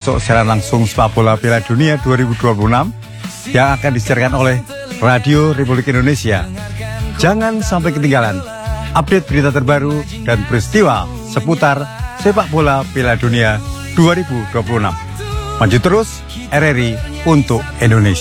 untuk siaran langsung sepak bola Piala Dunia 2026 yang akan disiarkan oleh Radio Republik Indonesia. Jangan sampai ketinggalan update berita terbaru dan peristiwa seputar sepak bola Piala Dunia 2026. Maju terus RRI untuk Indonesia.